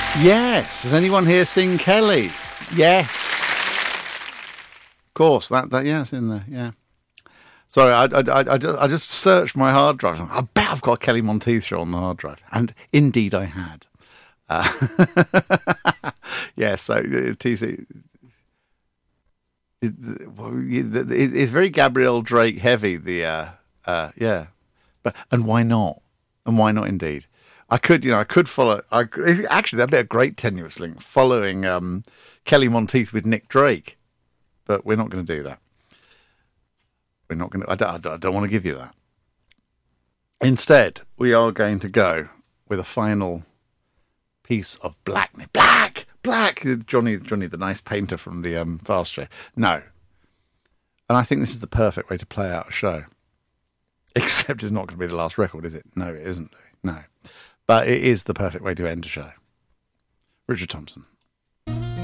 Yes. Has anyone here seen Kelly? Yes. Of course. That yeah, it's in there. Yeah. Sorry, I just searched my hard drive. I bet I've got Kelly Monteith show on the hard drive, and indeed I had. Yeah. So TC. It's very Gabrielle Drake heavy. Yeah, and why not? And why not? Indeed, I could follow. Actually, that'd be a great tenuous link following Kelly Monteith with Nick Drake, but we're not going to do that. We're not going to. I don't want to give you that. Instead, we are going to go with a final piece of black. Johnny, the nice painter from the Fast Show. No. And I think this is the perfect way to play out a show. Except it's not going to be the last record, is it? No, it isn't. No. But it is the perfect way to end a show. Richard Thompson.